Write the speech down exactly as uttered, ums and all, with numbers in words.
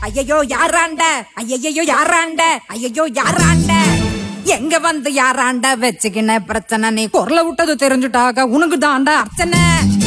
ஐயையோ யாராண்ட, ஐயையோ யாராண்ட, ஐயையோ யாராண்ட, எங்க வந்து யாராண்ட வச்சுக்கின பிரச்சனை, நீ குரல விட்டது தெரிஞ்சுட்டாக உனக்கு தாண்டா அர்ச்சனை.